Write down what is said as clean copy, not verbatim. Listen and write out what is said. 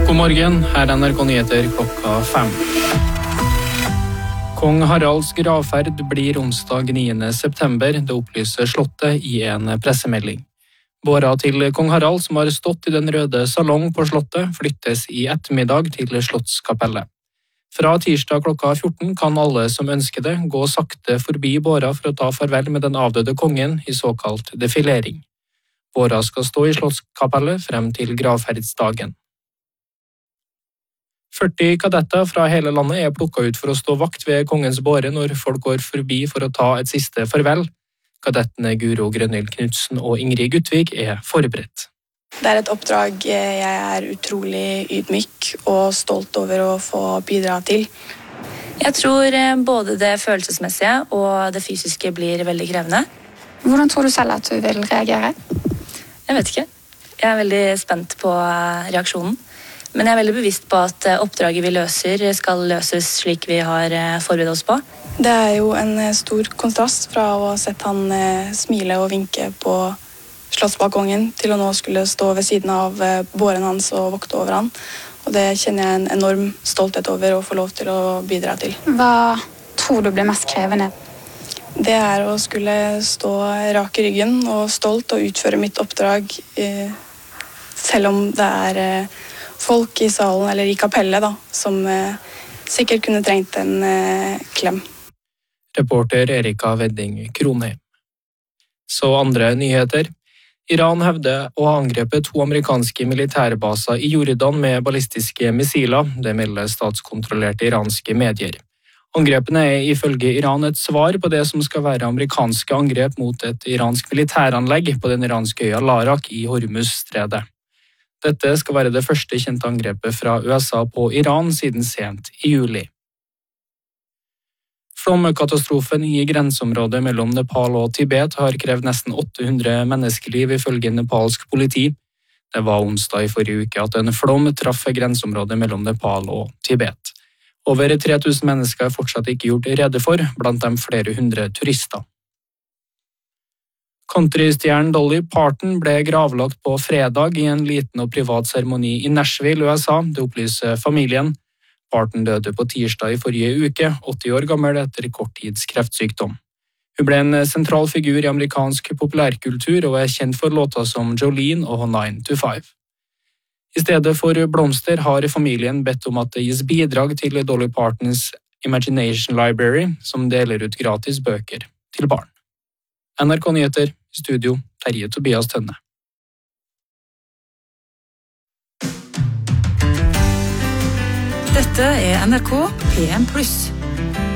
God morgen, her er NRK Nyheter klokka 5. Kong Haralds gravferd blir onsdag 9. september, det opplyser Slottet i en pressemelding. Båra til kong Harald, som har stått i den røde salong på Slottet, flyttes i ettermiddag til Slottskapellet. Fra tirsdag klokka 14 kan alle som ønsker det gå sakte forbi båra for å ta farvel med den avdøde kongen i såkalt defilering. Båra skal stå i Slottskapellet frem til gravferdsdagen. 40 kadetter fra hele landet er plukket ut for å stå vakt ved kongens båre når folk går forbi for å ta et siste farvel. Kadettene Guro Grønhild Knudsen og Ingrid Gutvik er forberedt. Det er et oppdrag jeg er utrolig ydmyk og stolt over å få bidra til. Jeg tror både det følelsesmessige og det fysiske blir veldig krevende. Hvordan tror du selv at du vil reagere? Jeg vet ikke. Jeg er veldig spent på reaksjonen. Men jeg er veldig bevisst på at oppdraget vi løser skal løses slik vi har forberedt oss på. Det er jo en stor kontrast fra å ha sett han smile og vinke på slottsbalkongen til å nå skulle stå ved siden av båren hans og vokte over han. Og det kjenner jeg en enorm stolthet over å få lov til å bidra til. Hva tror du blir mest krevende? Det er å skulle stå rak i ryggen og stolt og utføre mitt oppdrag, selv om det er folk i salen eller i kapellet som sikkert kunne trengt en klem. Reporter Erika Wedding Kronheim. Så andre nyheter. Iran hevder å ha angrepet 2 amerikanske militærbaser i Jordan med ballistiske missiler, det melder statskontrollerte iranske medier. Angrepene er ifølge Iran et svar på det som skal være amerikanske angrep mot et iransk militæranlegg på den iranske øya Larak i Hormuz-stredet. Dette skal være det første kjente angrepet fra USA på Iran siden sent i juli. Flomkatastrofen i grenseområdet mellom Nepal og Tibet har krevd nesten 800 menneskeliv ifølge nepalsk politi. Det var onsdag i forrige uke at en flom traff grenseområdet mellom Nepal og Tibet. Over 3000 mennesker er fortsatt ikke gjort rede for, blant dem flere hundre turister. Countrystjernen Dolly Parton ble gravlagt på fredag i en liten og privat seremoni i Nashville, USA, det opplyser familien. Parton døde på tirsdag i forrige uke, 80 år gammel etter kort tids kreftsykdom. Hun ble en sentral figur i amerikansk populærkultur og er kjent for låter som Jolene og 9 to 5. I stedet for blomster har familien bedt om at det gis bidrag til Dolly Partons Imagination Library, som deler ut gratis bøker til barn. NRK Nyheter, studio Terje Tobias Tønne. Dette er NRK PM+.